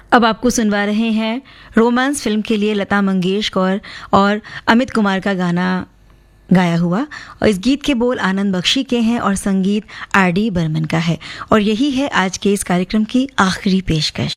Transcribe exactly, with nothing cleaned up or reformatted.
अब आपको सुनवा रहे हैं रोमांस फिल्म के लिए लता मंगेशकर और अमित कुमार का गाना गाया हुआ, और इस गीत के बोल आनंद बख्शी के हैं और संगीत आर डी बर्मन का है। और यही है आज के इस कार्यक्रम की आखिरी पेशकश।